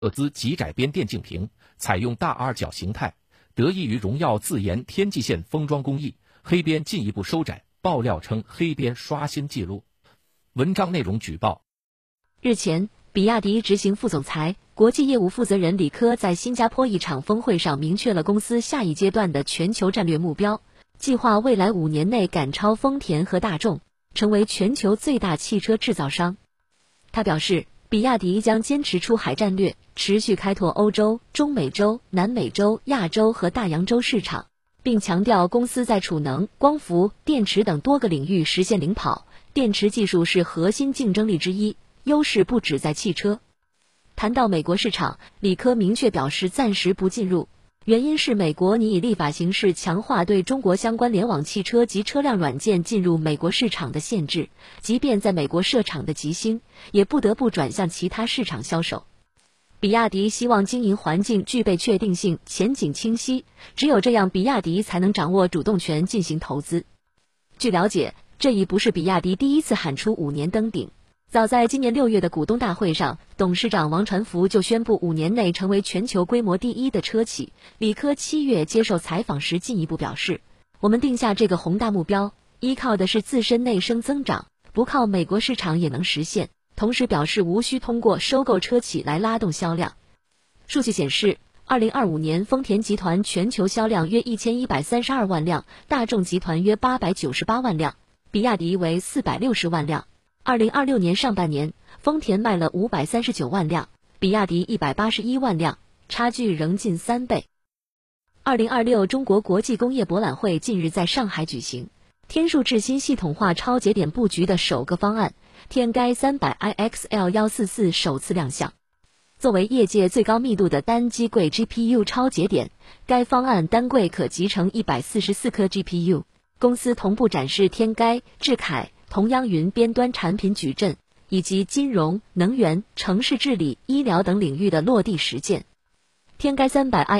兹极窄边电竞屏，采用大 R 角形态，得益于荣耀自研天际线封装工艺，黑边进一步收窄。爆料称黑边刷新纪录。文章内容举报： 日前，比亚迪执行副总裁、国际业务负责人李科在新加坡一场峰会上明确了公司下一阶段的全球战略目标，计划未来5年内赶超丰田和大众，成为全球最大汽车制造商。他表示，比亚迪将坚持出海战略，持续开拓欧洲、中美洲、南美洲、亚洲和大洋洲市场，并强调公司在储能、光伏、电池等多个领域实现领跑，电池技术是核心竞争力之一，优势不只在汽车。谈到美国市场，李科明确表示暂时不进入，原因是美国拟以立法形式强化对中国相关联网汽车及车辆软件进入美国市场的限制，即便在美国设厂的吉星，也不得不转向其他市场销售。比亚迪希望经营环境具备确定性，前景清晰，只有这样，比亚迪才能掌握主动权进行投资。据了解，这已不是比亚迪第一次喊出5年登顶。早在今年6月的股东大会上，董事长王传福就宣布5年内成为全球规模第1的车企。李科7月接受采访时进一步表示，我们定下这个宏大目标，依靠的是自身内生增长，不靠美国市场也能实现。同时表示无需通过收购车企来拉动销量。数据显示，2025年丰田集团全球销量约1132万辆，大众集团约898万辆，比亚迪为460万辆。2026年上半年，丰田卖了539万辆，比亚迪181万辆，差距仍近3倍。2026中国国际工业博览会近日在上海举行，天数智新系统化超节点布局的首个方案天玑 300iXL144 首次亮相。作为业界最高密度的单机柜 GPU 超节点，该方案单柜可集成144颗 GPU。公司同步展示天玑、智凯、同央云边端产品矩阵，以及金融、能源、城市治理、医疗等领域的落地实践。天玑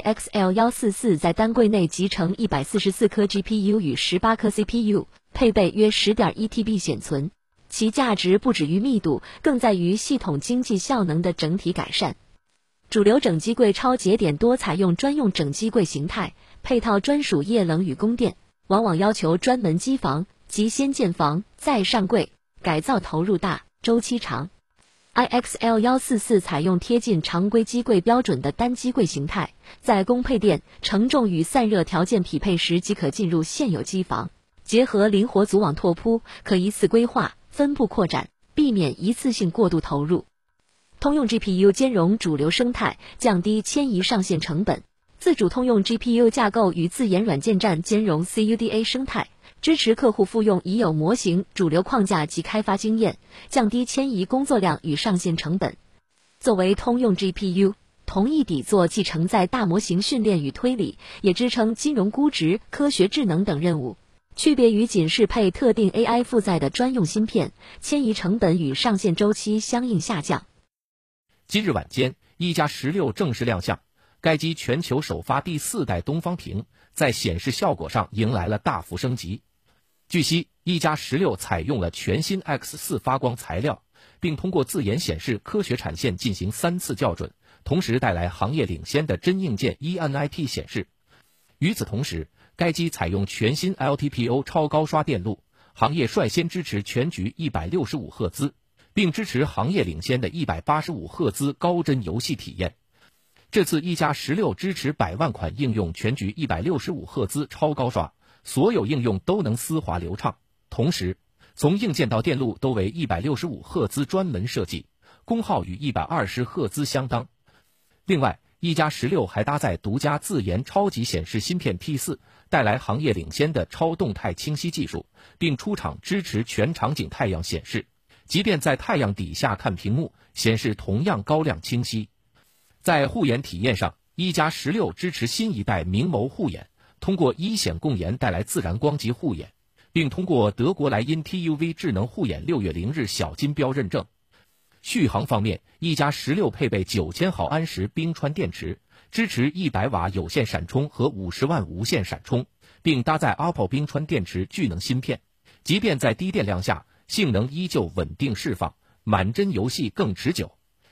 300iXL144 在单柜内集成144颗 GPU 与18颗 CPU， 配备约 10.1TB 显存。其价值不止于密度，更在于系统经济效能的整体改善。主流整机柜超节点多采用专用整机柜形态，配套专属液冷与供电，往往要求专门机房及先建房再上柜，改造投入大，周期长。iXL144 采用贴近常规机柜标准的单机柜形态，在供配电、承重与散热条件匹配时即可进入现有机房，结合灵活组网拓扑，可一次规划分步扩展，避免一次性过度投入。通用 GPU 兼容主流生态，降低迁移上线成本。自主通用 GPU 架构与自研软件站兼容 CUDA 生态，支持客户复用已有模型、主流框架及开发经验，降低迁移工作量与上线成本。作为通用 GPU， 同一底座既承载大模型训练与推理，也支撑金融估值、科学智能等任务。区别于仅适配特定 AI 负载的专用芯片，迁移成本与上线周期相应下降。 今日晚间，一加16正式亮相，该机全球首发第4代东方屏，在显示效果上迎来了大幅升级。据悉，一加16采用了全新 X4 发光材料，并通过自研显示科学产线进行3次校准，同时带来行业领先的真硬件 ENIP 显示。与此同时，该机采用全新 LTPO 超高刷电路，行业率先支持全局165赫兹，并支持行业领先的185赫兹高帧游戏体验。这次一加16支持100万款应用全局165赫兹超高刷，所有应用都能丝滑流畅。同时，从硬件到电路都为165赫兹专门设计，功耗与120赫兹相当。另外，一加16还搭载独家自研超级显示芯片 T4， 带来行业领先的超动态清晰技术，并出厂支持全场景太阳显示，即便在太阳底下看屏幕，显示同样高亮清晰。在护眼体验上，一加16支持新一代明眸护眼，通过一显共研带来自然光级护眼，并通过德国莱茵 TUV 智能护眼6月0日小金标认证。续航方面，一加16配备9000毫安时冰川电池，支持100瓦有线闪充和50万无线闪充，并搭载 Apple 冰川电池聚能芯片，即便在低电量下，性能依旧稳定释放，满帧游戏更持久。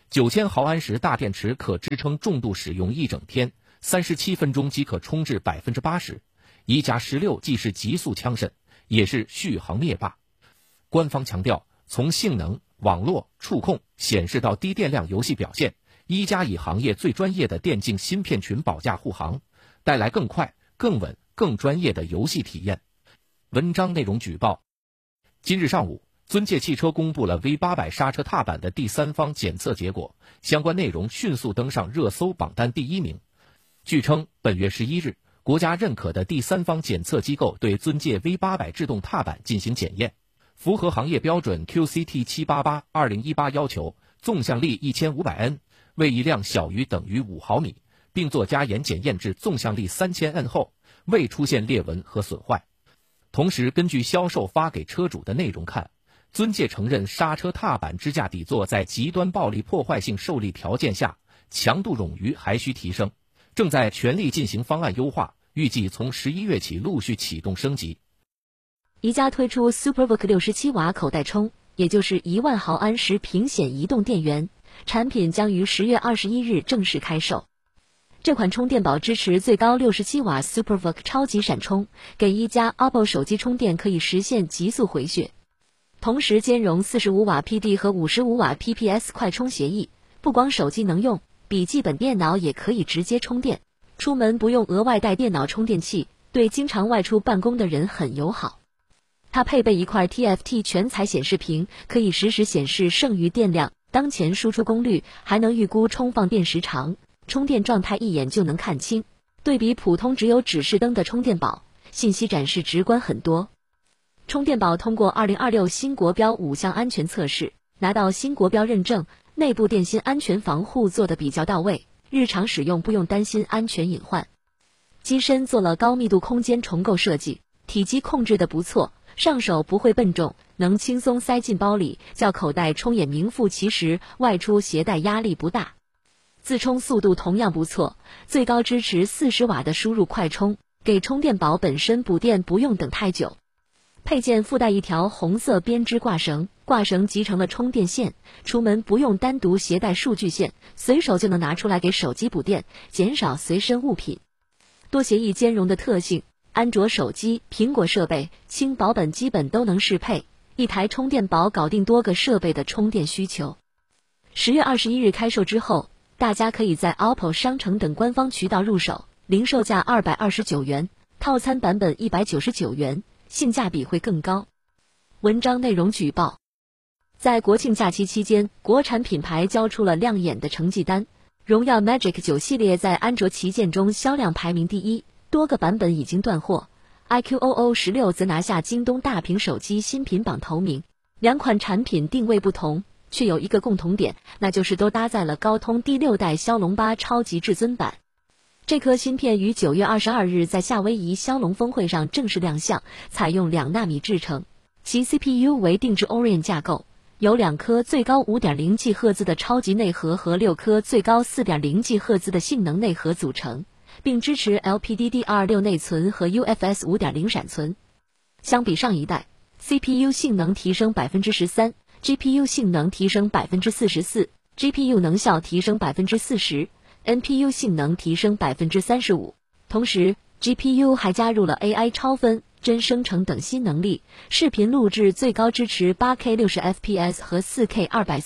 9000毫安时大电池可支撑重度使用1整天，37分钟即可充至80%。一加16既是极速枪神，也是续航灭霸。官方强调，从性能、网络、触控、显示到低电量游戏表现，一加以行业最专业的电竞芯片群保驾护航，带来更快、更稳、更专业的游戏体验。文章内容举报：今日上午，尊界汽车公布了 V800 刹车踏板的第三方检测结果，相关内容迅速登上热搜榜单第1名。据称，本月11日，国家认可的第三方检测机构对尊界 V800 制动踏板进行检验，符合行业标准 QCT 788/2018要求，纵向力1500N， 为一辆小于等于5毫米，并做加盐检验至纵向力3000N 后，未出现裂纹和损坏。同时，根据销售发给车主的内容看，尊界承认刹车踏板支架底座在极端暴力破坏性受力条件下，强度冗余还需提升，正在全力进行方案优化，预计从11月起陆续启动升级。 宜家推出 SuperVOOC 67瓦口袋充，也就是1万毫安时平显移动电源，产品将于10月21日正式开售。这款充电宝支持最高67瓦 SuperVOOC 超级闪充，给一加 OPPO 手机充电可以实现极速回血，同时兼容45瓦 PD 和55瓦 PPS 快充协议，不光手机能用，笔记本电脑也可以直接充电，出门不用额外带电脑充电器，对经常外出办公的人很友好。它配备一块 TFT 全彩显示屏，可以实时显示剩余电量、当前输出功率，还能预估充放电时长，充电状态一眼就能看清。对比普通只有指示灯的充电宝，信息展示直观很多。充电宝通过2026新国标5项安全测试，拿到新国标认证，内部电芯安全防护做得比较到位，日常使用不用担心安全隐患。机身做了高密度空间重构设计，体积控制得不错，上手不会笨重，能轻松塞进包里，较口袋充也名副其实，外出携带压力不大。自充速度同样不错，最高支持40瓦的输入快充，给充电宝本身补电不用等太久。配件附带一条红色编织挂绳，挂绳集成了充电线，出门不用单独携带数据线，随手就能拿出来给手机补电，减少随身物品。多协议兼容的特性，安卓手机、苹果设备、轻薄本基本都能适配，一台充电宝搞定多个设备的充电需求。10月21日开售之后，大家可以在 OPPO 商城等官方渠道入手，零售价229元，套餐版本199元，性价比会更高。文章内容举报：在国庆假期期间，国产品牌交出了亮眼的成绩单。荣耀 Magic 9系列在安卓旗舰中销量排名第1，多个版本已经断货。iQOO 16则拿下京东大屏手机新品榜头名。两款产品定位不同，却有一个共同点，那就是都搭载了高通第6代骁龙8超级至尊版。这颗芯片于9月22日在夏威夷骁龙峰会上正式亮相，采用2纳米制程，其 CPU 为定制 Oryon 架构，由2颗最高 5.0G 赫兹的超级内核和6颗最高 4.0G 赫兹的性能内核组成，并支持 LPDDR6 内存和 UFS 5.0 闪存。相比上一代， CPU 性能提升 13%， GPU 性能提升 44%， GPU 能效提升 40%， NPU 性能提升 35%。 同时 GPU 还加入了 AI 超分、真生成等新能力，视频录制最高支持 8K 60fps 和 4K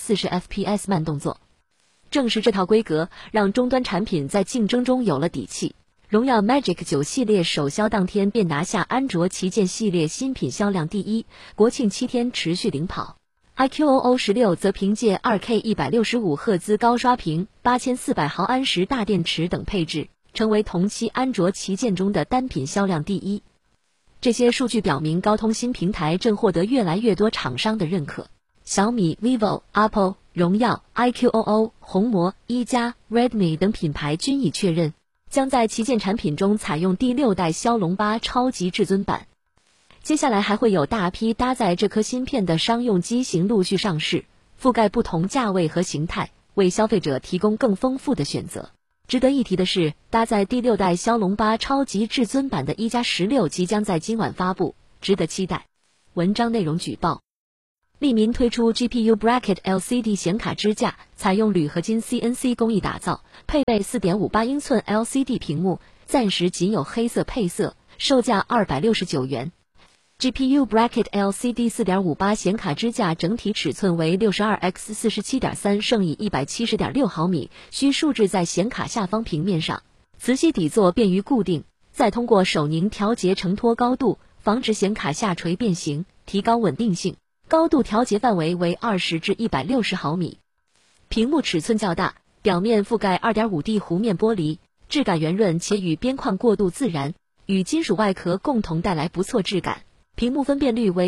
240fps 慢动作。正是这套规格，让终端产品在竞争中有了底气。荣耀 Magic 9系列首销当天便拿下安卓旗舰系列新品销量第1，国庆7天持续领跑。iQOO 16则凭借 2K 165赫兹高刷屏、8400毫安时大电池等配置，成为同期安卓旗舰中的单品销量第1。这些数据表明，高通新平台正获得越来越多厂商的认可。小米、vivo、OPPO、荣耀、iQOO、红魔、一加、Redmi 等品牌均已确认，将在旗舰产品中采用第6代骁龙8超级至尊版。接下来还会有大批搭载这颗芯片的商用机型陆续上市，覆盖不同价位和形态，为消费者提供更丰富的选择。值得一提的是，搭载第6代骁龙8超级至尊版的一加16即将在今晚发布，值得期待。文章内容举报： 利民推出 GPU Bracket LCD 显卡支架，采用铝合金 CNC 工艺打造，配备 4.58 英寸 LCD 屏幕，暂时仅有黑色配色，售价269元。GPU Bracket LCD 4.58 显卡支架整体尺寸为 62x47.3 乘以 170.6 毫米，需竖置在显卡下方平面上，磁吸底座便于固定，再通过手拧调节承托高度，防止显卡下垂变形，提高稳定性。高度调节范围为20至160毫米。屏幕尺寸较大，表面覆盖 2.5D 弧面玻璃，质感圆润且与边框过渡自然，与金属外壳共同带来不错质感。屏幕分辨率为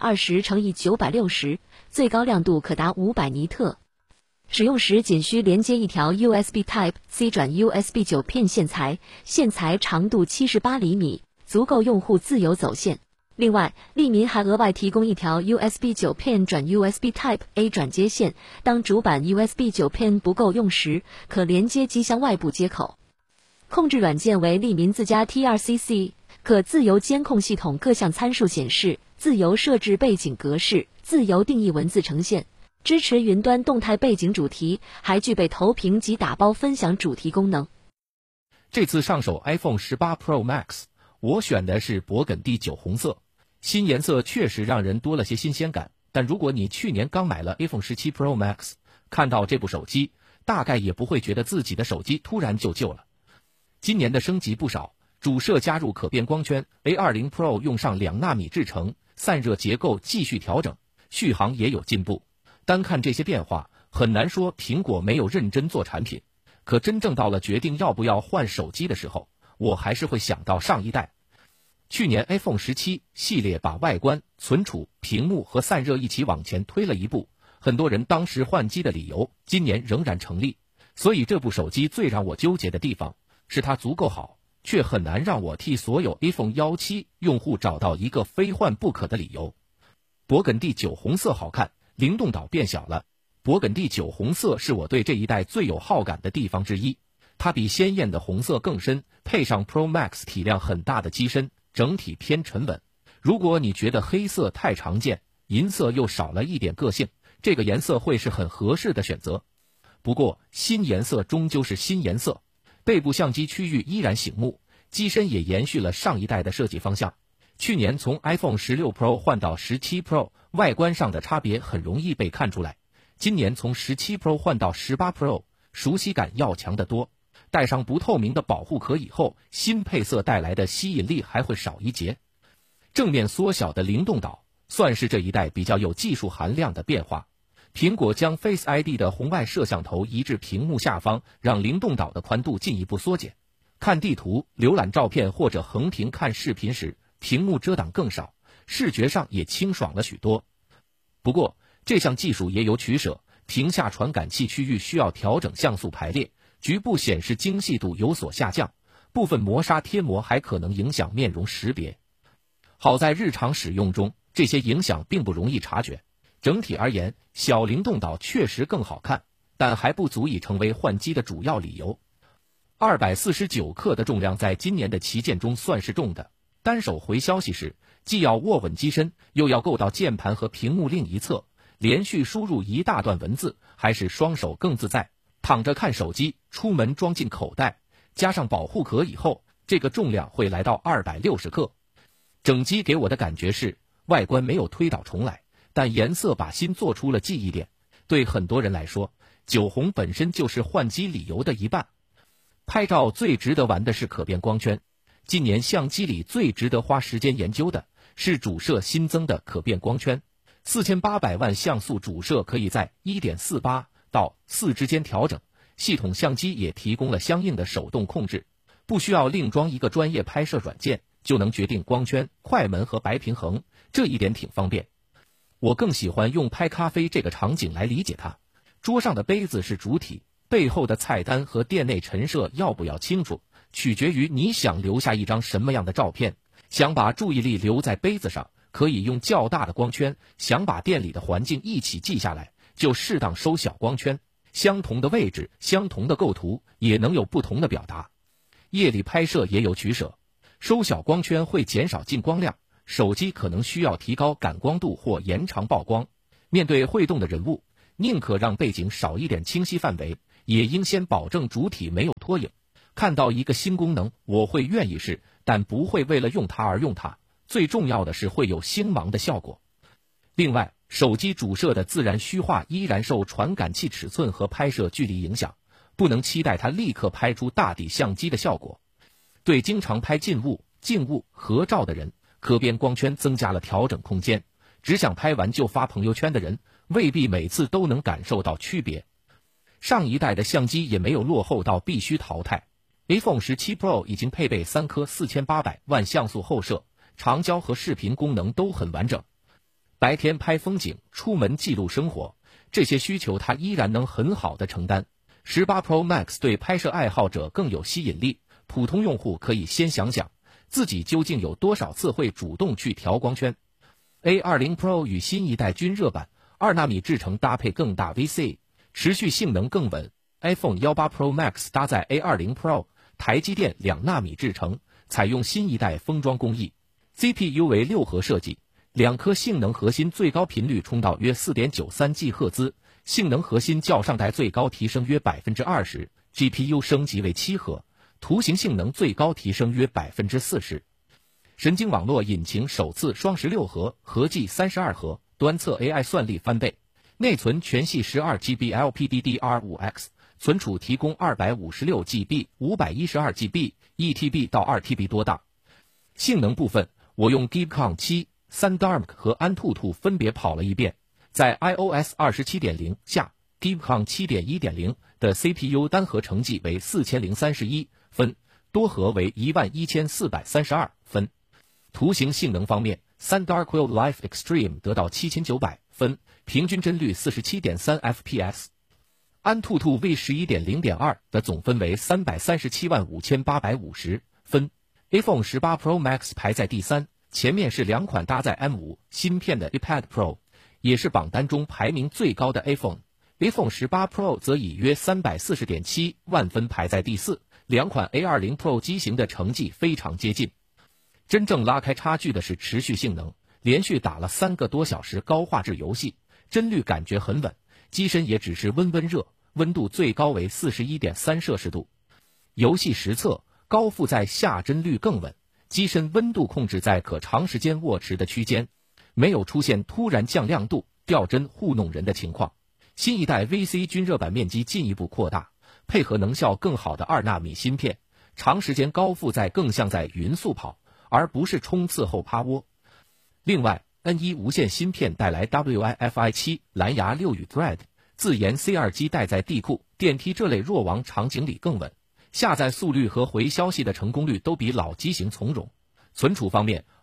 320×960，最高亮度可达500尼特。使用时仅需连接一条 USB Type-C 转 USB 9片线材，线材长度78厘米，足够用户自由走线。另外，利民还额外提供一条 USB 9片转 USB Type-A 转接线，当主板 USB 9片不够用时，可连接机箱外部接口。控制软件为利民自家 TRCC， 可自由监控系统各项参数显示，自由设置背景格式，自由定义文字呈现，支持云端动态背景主题，还具备投屏及打包分享主题功能。 这次上手 iPhone 18 Pro Max， 我选的是勃艮第酒红色。新颜色确实让人多了些新鲜感，但如果你去年刚买了 iPhone 17 Pro Max， 看到这部手机，大概也不会觉得自己的手机突然就旧了。今年的升级不少，主摄加入可变光圈 ，A20 Pro 用上2纳米制程，散热结构继续调整，续航也有进步。单看这些变化，很难说苹果没有认真做产品。可真正到了决定要不要换手机的时候，我还是会想到上一代。去年 iPhone 17系列把外观、存储、屏幕和散热一起往前推了一步，很多人当时换机的理由今年仍然成立。所以这部手机最让我纠结的地方是它足够好，却很难让我替所有 iPhone 17用户找到一个非换不可的理由。勃艮第酒红色好看，灵动岛变小了。勃艮第酒红色是我对这一代最有好感的地方之一，它比鲜艳的红色更深，配上 Pro Max 体量很大的机身，整体偏沉稳。如果你觉得黑色太常见，银色又少了一点个性，这个颜色会是很合适的选择。不过新颜色终究是新颜色，背部相机区域依然醒目，机身也延续了上一代的设计方向。去年从 iPhone 16 Pro 换到17 Pro， 外观上的差别很容易被看出来。今年从17 Pro 换到18 Pro， 熟悉感要强得多。带上不透明的保护壳以后，新配色带来的吸引力还会少一截。正面缩小的灵动岛算是这一代比较有技术含量的变化。苹果将 Face ID 的红外摄像头移至屏幕下方，让灵动岛的宽度进一步缩减。看地图、浏览照片或者横屏看视频时，屏幕遮挡更少，视觉上也清爽了许多。不过这项技术也有取舍，屏下传感器区域需要调整像素排列，局部显示精细度有所下降，部分磨砂贴膜还可能影响面容识别。好在日常使用中，这些影响并不容易察觉。整体而言，小灵动岛确实更好看，但还不足以成为换机的主要理由。249克的重量在今年的旗舰中算是重的，单手回消息时，既要握稳机身，又要够到键盘和屏幕另一侧，连续输入一大段文字，还是双手更自在。躺着看手机，出门装进口袋，加上保护壳以后，这个重量会来到260克。整机给我的感觉是，外观没有推倒重来，但颜色把心做出了记忆点。对很多人来说，酒红本身就是换机理由的一半。拍照最值得玩的是可变光圈。今年相机里最值得花时间研究的是主摄新增的可变光圈。4800万像素主摄可以在 1.48 到4之间调整，系统相机也提供了相应的手动控制，不需要另装一个专业拍摄软件，就能决定光圈、快门和白平衡，这一点挺方便。我更喜欢用拍咖啡这个场景来理解它。桌上的杯子是主体，背后的菜单和店内陈设要不要清楚，取决于你想留下一张什么样的照片。想把注意力留在杯子上，可以用较大的光圈；想把店里的环境一起记下来，就适当收小光圈。相同的位置，相同的构图，也能有不同的表达。夜里拍摄也有取舍，收小光圈会减少进光量，手机可能需要提高感光度或延长曝光。 面对会动的人物，宁可让背景少一点清晰范围，也应先保证主体没有拖影。看到一个新功能，我会愿意试，但不会为了用它而用它。最重要的是会有星芒的效果。另外，手机主摄的自然虚化依然受传感器尺寸和拍摄距离影响，不能期待它立刻拍出大底相机的效果。对经常拍近物、静物合照的人，可变光圈增加了调整空间。只想拍完就发朋友圈的人，未必每次都能感受到区别。上一代的相机也没有落后到必须淘汰。iPhone 17 Pro 已经配备3颗4800万像素后摄，长焦和视频功能都很完整。白天拍风景，出门记录生活，这些需求它依然能很好的承担。18 Pro Max 对拍摄爱好者更有吸引力，普通用户可以先想想自己究竟有多少次会主动去调光圈。A20 Pro 与新一代均热版2纳米制程搭配更大 VC， 持续性能更稳。iPhone 18 Pro Max 搭载 A20 Pro， 台积电2纳米制程，采用新一代封装工艺 ，CPU 为6核设计，2颗性能核心最高频率冲到约 4.93 赫兹，性能核心较上代最高提升约 20%，GPU 升级为7核，图形性能最高提升约 40%。神经网络引擎首次双16核，合计32核，端侧 AI 算力翻倍，内存全系 12GB LPDDR5X， 存储提供 256GB、512GB、1TB 到 2TB 多大。性能部分，我用 Gibcon 7、Sandarm 和安兔兔分别跑了一遍，在 iOS 27.0 下 Gibcon 7.1.0 的 CPU 单核成绩为4031分，多核为11432分。图形性能方面， Sandarm Wildlife Extreme 得到7900分，平均帧率 47.3 fps。 安兔兔 V11.0.2 的总分为3375850分。 iPhone 18 Pro Max 排在第3，前面是2款搭载 M5 芯片的 iPad Pro， 也是榜单中排名最高的 iPhone。iPhone 18 Pro 则以约340.7万分排在第4，2款 A20 Pro 机型的成绩非常接近。真正拉开差距的是持续性能，连续打了3个多小时高画质游戏，帧率感觉很稳，机身也只是温热，温度最高为 41.3 摄氏度。游戏实测，高负载下帧率更稳，机身温度控制在可长时间握持的区间，没有出现突然降亮度、掉帧糊弄人的情况。新一代 VC 均热版面积进一步扩大，配合能效更好的2纳米芯片，长时间高负载更像在匀速跑，而不是冲刺后趴窝。另外 N1 无线芯片带来 Wi-Fi 7、蓝牙6与 Thread， 自研 C2 机带在地库、电梯这类弱网场景里更稳，下载速率和回消息的成功率都比老机型从容。存储方面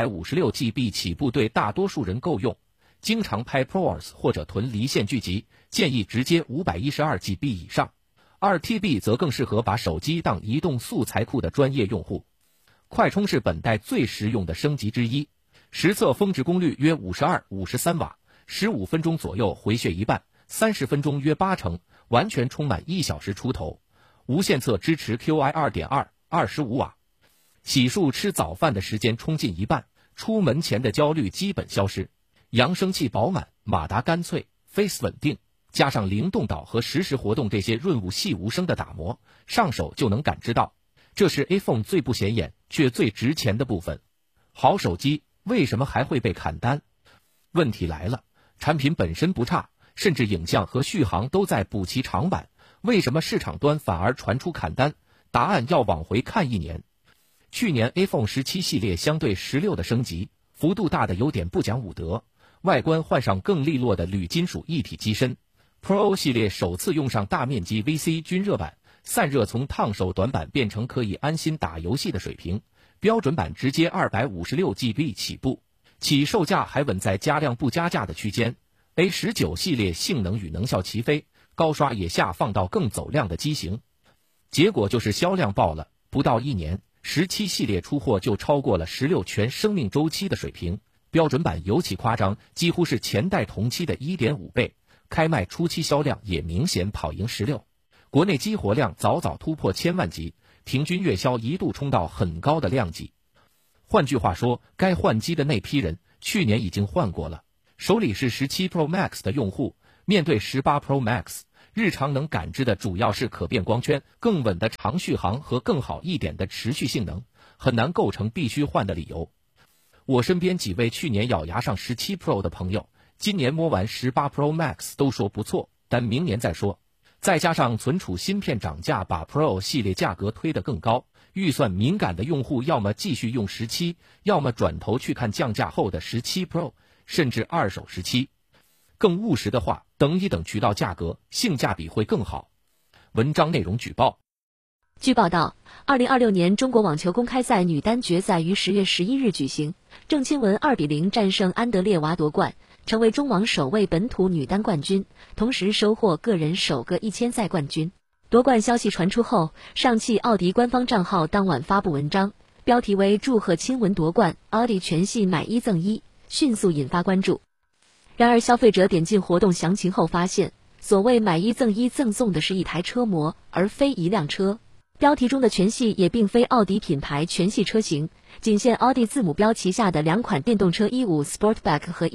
256GB 起步对大多数人够用，经常拍 ProRes 或者囤离线剧集，建议直接 512GB 以上。2TB 则更适合把手机当移动素材库的专业用户。快充是本代最实用的升级之一，实测峰值功率约52-53瓦，15分钟左右回血一半，30分钟约80%，完全充满1小时出头。无线测支持 QI 2.2 25瓦。洗漱吃早饭的时间充进一半，出门前的焦虑基本消失。扬声器饱满，马达干脆 ，Face 稳定，加上灵动岛和实时活动这些润物细无声的打磨，上手就能感知到。这是 iPhone 最不显眼却最值钱的部分。好手机为什么还会被砍单？问题来了，产品本身不差，甚至影像和续航都在补齐长板，为什么市场端反而传出砍单？答案要往回看1年。去年 iPhone 17系列相对16的升级，幅度大的有点不讲武德，外观换上更利落的铝金属一体机身。Pro 系列首次用上大面积 VC 均热版，散热从烫手短板变成可以安心打游戏的水平，标准版直接 256GB 起步，起售价还稳在加量不加价的区间。A19 系列性能与能效齐飞，高刷也下放到更走量的机型，结果就是销量爆了，不到1年，17系列出货就超过了16全生命周期的水平，标准版尤其夸张，几乎是前代同期的 1.5 倍，开卖初期销量也明显跑赢16。国内激活量早早突破1000万级，平均月销一度冲到很高的量级。换句话说，该换机的那批人去年已经换过了， 手里是17 Pro Max 的用户，面对18 Pro Max， 日常能感知的主要是可变光圈、更稳的长续航和更好一点的持续性能，很难构成必须换的理由。我身边几位去年咬牙上17 Pro 的朋友，今年摸完18 Pro Max 都说不错，但明年再说。再加上存储芯片涨价，把 Pro 系列价格推得更高，预算敏感的用户要么继续用17，要么转头去看降价后的17 Pro， 甚至二手17。更务实的话，等一等渠道价格，性价比会更好。文章内容举报。 据报道，2026年中国网球公开赛女单决赛于10月11日举行，郑钦文2-0战胜安德烈娃夺冠，成为中网首位本土女单冠军，同时收获个人首个1000赛冠军。夺冠消息传出后，上汽奥迪官方账号当晚发布文章，标题为祝贺钦文夺冠，奥迪全系买1赠1，迅速引发关注。然而消费者点进活动详情后发现，所谓买1赠1赠送的是一台车模，而非一辆车。标题中的全系也并非奥迪品牌全系车型，仅限奥迪字母标旗下的2款电动车15 Sportback 和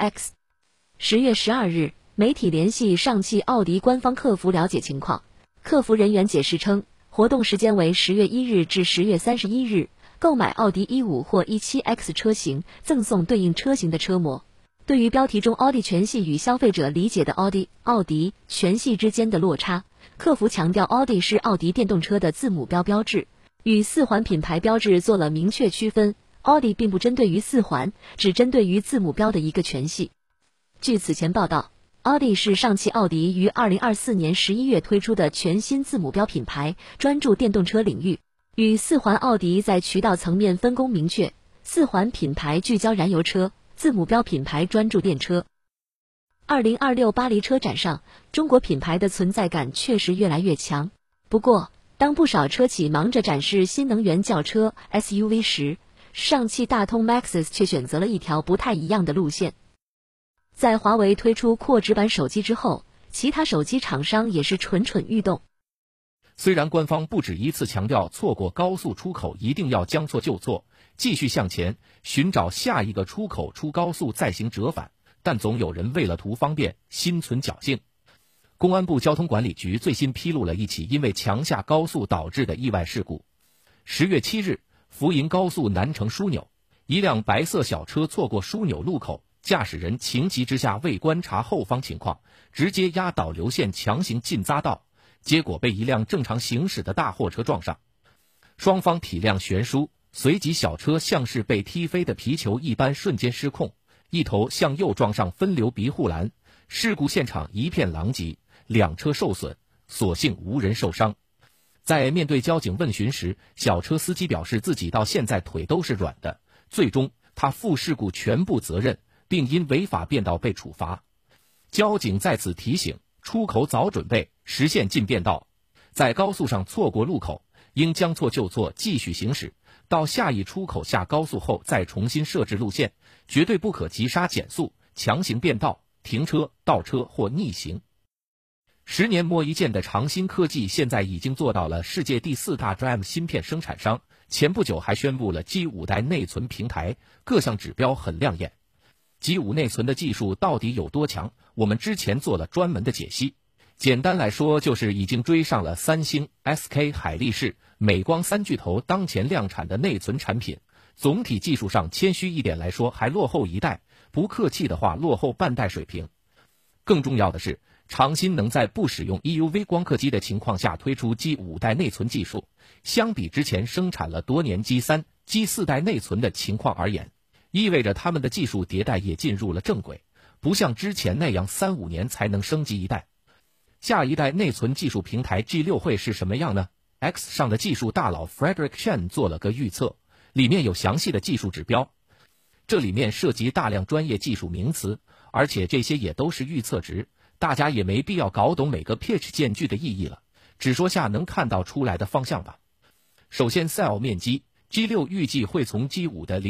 17X。10月12日，媒体联系上汽奥迪官方客服了解情况，客服人员解释称，活动时间为10月1日至10月31日，购买奥迪15或17X 车型赠送对应车型的车模。对于标题中奥迪全系与消费者理解的奥迪全系之间的落差，客服强调奥迪是奥迪电动车的字母标标志，与4环品牌标志做了明确区分，奥迪并不针对于4环，只针对于字母标的一个全系。据此前报道，奥迪是上汽奥迪于2024年11月推出的全新字母标品牌，专注电动车领域，与4环奥迪在渠道层面分工明确，4环品牌聚焦燃油车，字母标品牌专注电车。2026巴黎车展上，中国品牌的存在感确实越来越强。不过，当不少车企忙着展示新能源轿车 SUV 时，上汽大通 Maxus 却选择了一条不太一样的路线。在华为推出扩直板手机之后，其他手机厂商也是蠢蠢欲动。 虽然官方不止一次强调错过高速出口一定要将错就错，继续向前寻找下一个出口出高速再行折返，但总有人为了图方便心存侥幸。公安部交通管理局最新披露了一起因为强下高速导致的意外事故。10月7日，福银高速南城枢纽，一辆白色小车错过枢纽路口，驾驶人情急之下未观察后方情况，直接压倒流线强行进匝道，结果被一辆正常行驶的大货车撞上。双方体量悬殊，随即小车像是被踢飞的皮球一般瞬间失控，一头向右撞上分流庇护栏，事故现场一片狼藉，2车受损，所幸无人受伤。在面对交警问询时，小车司机表示自己到现在腿都是软的，最终他负事故全部责任，并因违法变道被处罚。交警在此提醒，出口早准备，实现进变道。在高速上错过路口，应将错就错继续行驶，到下一出口下高速后再重新设置路线，绝对不可急刹减速、强行变道、停车、倒车或逆行。10年磨一剑的长鑫科技现在已经做到了世界第4大 DRAM 芯片生产商，前不久还宣布了 G5 代内存平台，各项指标很亮眼。G5 内存的技术到底有多强？我们之前做了专门的解析。简单来说，就是已经追上了三星、SK 海力士、美光3巨头当前量产的内存产品。总体技术上谦虚一点来说，还落后一代，不客气的话落后半代水平。更重要的是，长鑫能在不使用 EUV 光刻机的情况下推出 G5 代内存技术，相比之前生产了多年 G3、G4 代内存的情况而言，意味着他们的技术迭代也进入了正轨，不像之前那样3-5年才能升级一代。下一代内存技术平台 G6 会是什么样呢？ X 上的技术大佬 Frederick Chen 做了个预测，里面有详细的技术指标，这里面涉及大量专业技术名词，而且这些也都是预测值，大家也没必要搞懂每个 pitch 间距的意义了，只说下能看到出来的方向吧。首先 cell 面积 G6 预计会从 G5 的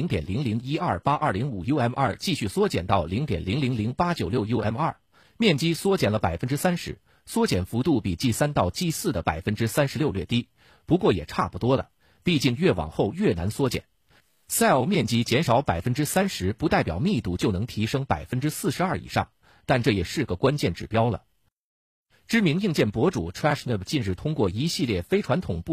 0.0012825 UM2 继续缩减到 0.0000896 UM2， 面积缩减了 30%， 缩减幅度比 G3 到 G4 的 36% 略低，不过也差不多了，毕竟越往后越难缩减。 cell 面积减少30%不代表密度就能提升42%以上，但这也是个关键指标了。知名硬件博主 Trashnob 近日通过一系列非传统